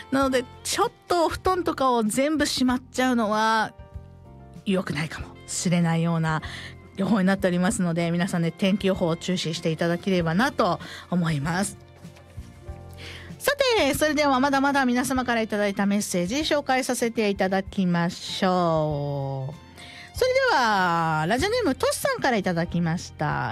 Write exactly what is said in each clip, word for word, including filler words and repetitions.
なのでちょっとお布団とかを全部しまっちゃうのは良くないかもしれないような予報になっておりますので、皆さんね天気予報を注視していただければなと思います。さてそれではまだまだ皆様からいただいたメッセージ紹介させていただきましょう。それではラジオネームトシさんからいただきました。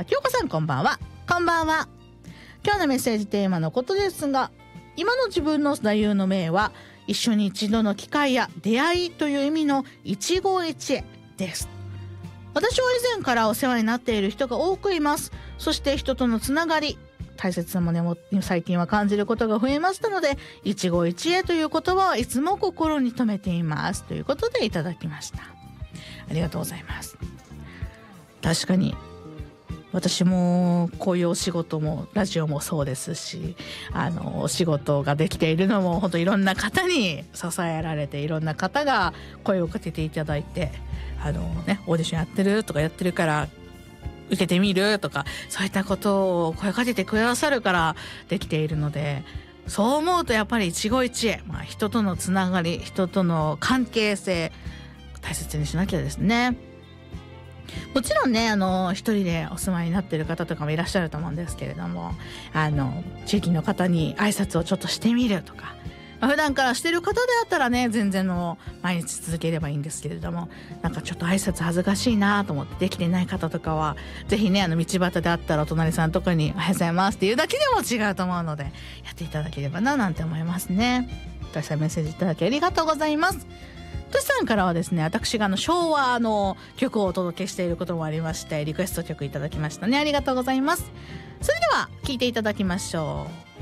京子さんこんばんは。こんばんは。今日のメッセージテーマのことですが、今の自分の座右の銘は一緒に一度の機会や出会いという意味の一期一会です。私は以前からお世話になっている人が多くいます。そして人とのつながり、大切なものも最近は感じることが増えましたので、一期一会という言葉はいつも心に留めていますということでいただきました。ありがとうございます。確かに私もこういうお仕事もラジオもそうですし、あのお仕事ができているのも本当いろんな方に支えられて、いろんな方が声をかけていただいて、あのねオーディションやってるとかやってるから受けてみるとか、そういったことを声かけてくださるからできているので、そう思うとやっぱり一期一会、まあ、人とのつながり、人との関係性大切にしなきゃですね。もちろんね、あの一人でお住まいになっている方とかもいらっしゃると思うんですけれども、あの地域の方に挨拶をちょっとしてみるとか、まあ、普段からしてる方であったらね全然の毎日続ければいいんですけれども、なんかちょっと挨拶恥ずかしいなと思ってできてない方とかは、ぜひねあの道端であったらお隣さんとかにおはようございますっていうだけでも違うと思うので、やっていただければななんて思いますね。としたメッセージいただきありがとうございます。トシさんからはですね、私があの昭和の曲をお届けしていることもありまして、リクエスト曲いただきましたね。ありがとうございます。それでは聴いていただきましょう。